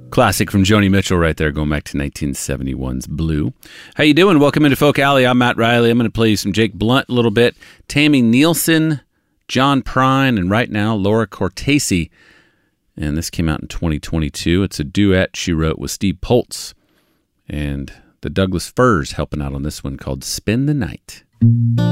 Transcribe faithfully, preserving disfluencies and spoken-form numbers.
Classic from Joni Mitchell right there, going back to nineteen seventy-one's Blue. How you doing? Welcome into Folk Alley. I'm Matt Riley. I'm going to play you some Jake Blunt a little bit. Tammy Nielsen, John Prine, and right now Laura Cortese. And this came out in twenty twenty-two. It's a duet she wrote with Steve Poltz. And the Douglas Firs helping out on this one called Spend the Night.